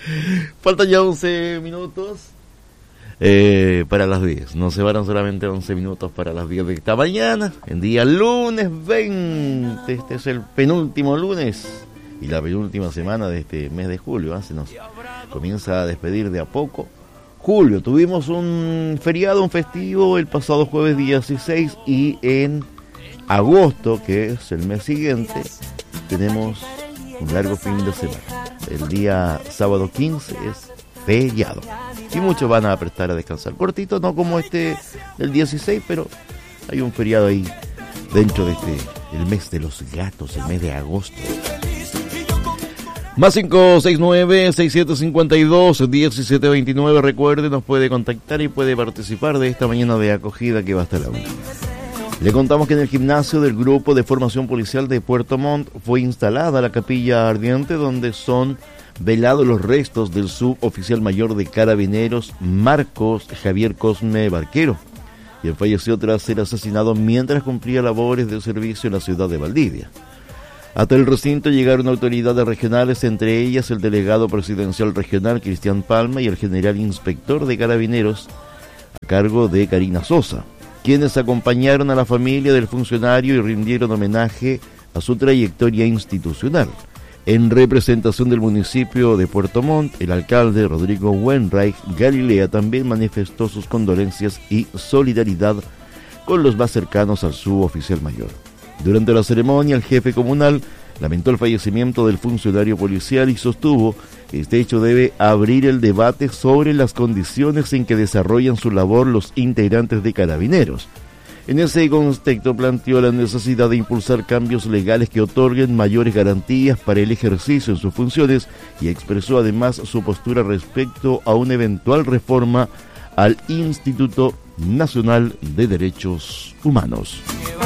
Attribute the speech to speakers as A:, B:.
A: Faltan ya 11 minutos para las 10. No se van solamente 11 minutos para las 10 de esta mañana. En día lunes 20. Este es el penúltimo lunes y la penúltima semana de este mes de julio. Se nos comienza a despedir de a poco. Julio, tuvimos un feriado, un festivo el pasado jueves 16 y en agosto, que es el mes siguiente, tenemos un largo fin de semana. El día sábado 15 es feriado y muchos van a prestar a descansar. Cortito, no como este del 16, pero hay un feriado ahí dentro de el mes de los gatos, el mes de agosto. Más 569-6752-1729. Recuerde, nos puede contactar y puede participar de esta mañana de acogida que va hasta la 1. Le contamos que en el gimnasio del Grupo de Formación Policial de Puerto Montt fue instalada la capilla ardiente donde son velados los restos del suboficial mayor de Carabineros Marcos Javier Cosme Barquero, quien falleció tras ser asesinado mientras cumplía labores de servicio en la ciudad de Valdivia. Hasta el recinto llegaron autoridades regionales, entre ellas el delegado presidencial regional Cristian Palma y el general inspector de Carabineros a cargo de Karina Sosa, quienes acompañaron a la familia del funcionario y rindieron homenaje a su trayectoria institucional. En representación del municipio de Puerto Montt, el alcalde Rodrigo Wenreich Galilea también manifestó sus condolencias y solidaridad con los más cercanos al suboficial mayor. Durante la ceremonia, el jefe comunal lamentó el fallecimiento del funcionario policial y sostuvo que este hecho debe abrir el debate sobre las condiciones en que desarrollan su labor los integrantes de Carabineros. En ese contexto planteó la necesidad de impulsar cambios legales que otorguen mayores garantías para el ejercicio de sus funciones y expresó además su postura respecto a una eventual reforma al Instituto Nacional de Derechos Humanos.